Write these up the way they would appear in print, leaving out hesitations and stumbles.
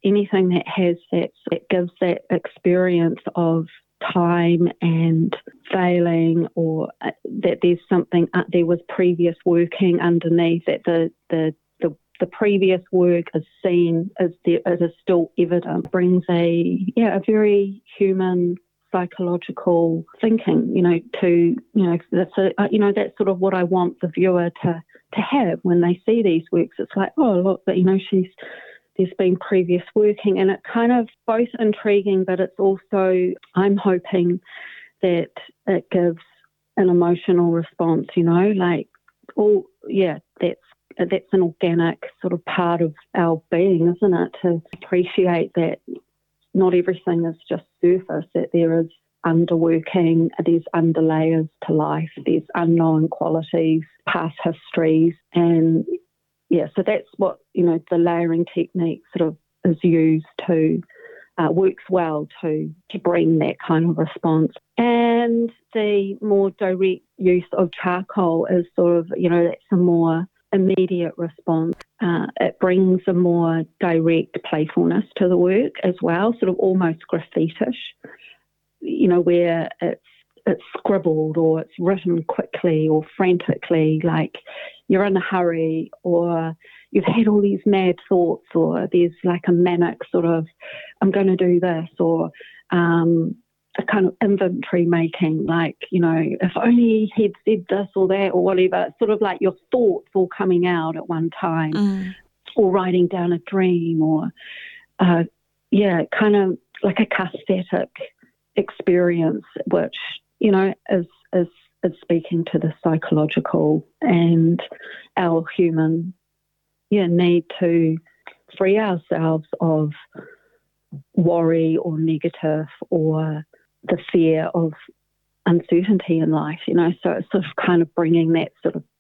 anything that has that gives that experience of time and failing, or that there's something, there was previous working underneath, that the previous work is seen as it is still evident, brings a very human psychological thinking, that's sort of what I want the viewer to have when they see these works. It's like, oh, look, but there's been previous working, and it's kind of both intriguing, but it's also, I'm hoping that it gives an emotional response, that's an organic sort of part of our being, isn't it? To appreciate that not everything is just surface, that there is underworking, there's underlayers to life, there's unknown qualities, past histories, and so that's what, the layering technique sort of is used to, works well to bring that kind of response. And the more direct use of charcoal is sort of, that's a more immediate response. It brings a more direct playfulness to the work as well, sort of almost graffitish, where it's scribbled or it's written quickly or frantically, like you're in a hurry, or you've had all these mad thoughts, or there's like a manic sort of, I'm going to do this, or a kind of inventory making, like, if only he'd said this or that or whatever. It's sort of like your thoughts all coming out at one time, or writing down a dream, or, kind of like a cathartic experience, which, is speaking to the psychological and our human need to free ourselves of worry or negative or the fear of uncertainty in life, so it's sort of kind of bringing that sort of,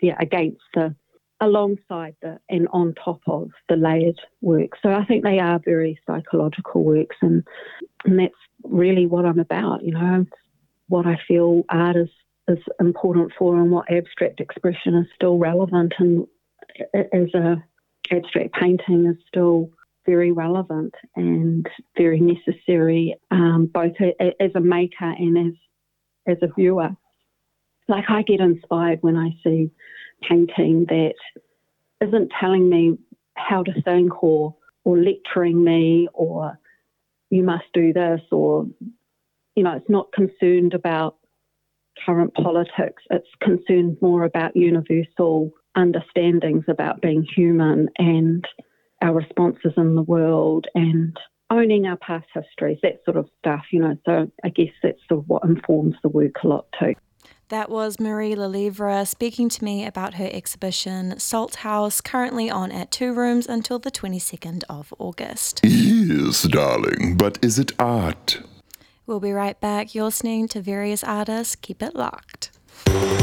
alongside and on top of the layered work. So I think they are very psychological works, and that's really what I'm about, what I feel art is important for, and what abstract expression is still relevant, and as a abstract painting is still very relevant and very necessary, both as a maker and as a viewer. Like, I get inspired when I see painting that isn't telling me how to think, or lecturing me, or you must do this, or, it's not concerned about current politics. It's concerned more about universal understandings about being human and our responses in the world and owning our past histories, that sort of stuff, So I guess that's sort of what informs the work a lot too. That was Marie Lelivre speaking to me about her exhibition Salt House, currently on at Two Rooms until the 22nd of August. Yes, darling, but is it art? We'll be right back. You're listening to Various Artists. Keep it locked.